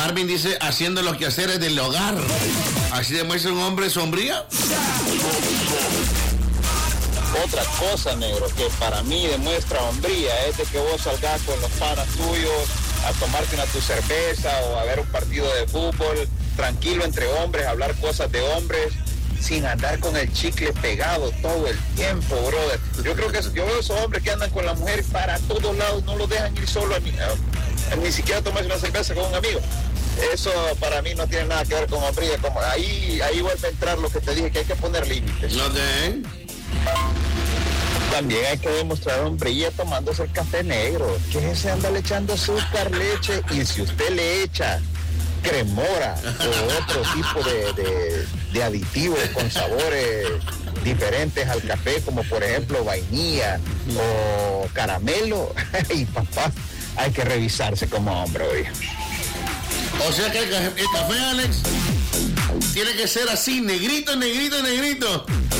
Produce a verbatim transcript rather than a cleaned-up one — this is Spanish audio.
Marvin dice, haciendo los quehaceres del hogar. ¿Así demuestra un hombre sombría? Otra cosa, negro, que para mí demuestra hombría es de que vos salgas con los panas tuyos a tomarte una tu cerveza o a ver un partido de fútbol, tranquilo entre hombres, hablar cosas de hombres, sin andar con el chicle pegado todo el tiempo, brother. Yo creo que yo veo esos hombres que andan con la mujer para todos lados, no los dejan ir solo a ni, a, a, ni siquiera tomarse una cerveza con un amigo. Eso para mí no tiene nada que ver con hombría. Como ahí, ahí vuelve a entrar lo que te dije, que hay que poner límites. No te... También hay que demostrar hombría tomándose el café negro. Que se anda le echando azúcar, leche, y si usted le echa cremora o otro tipo de, de, de aditivos con sabores diferentes al café, como por ejemplo vainilla o caramelo, y papá, hay que revisarse como hombre hoy. O sea que el café, el café, Alex, tiene que ser así, negrito, negrito, negrito.